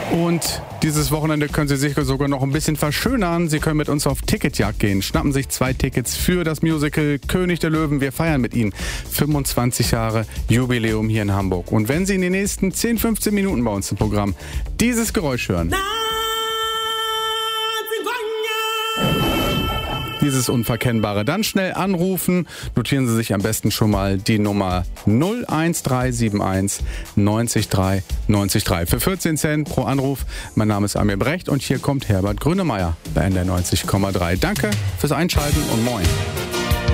Und dieses Wochenende können Sie sich sogar noch ein bisschen verschönern. Sie können mit uns auf Ticketjagd gehen. Schnappen sich 2 Tickets für das Musical König der Löwen. Wir feiern mit Ihnen 25 Jahre Jubiläum hier in Hamburg. Und wenn Sie in den nächsten 10, 15 Minuten bei uns im Programm dieses Geräusch hören, dieses Unverkennbare, dann schnell anrufen. Notieren Sie sich am besten schon mal die Nummer 01371 90 3 90 3 für 14 Cent pro Anruf. Mein Name ist Amir Brecht und hier kommt Herbert Grönemeyer bei NDR 90,3. Danke fürs Einschalten und moin.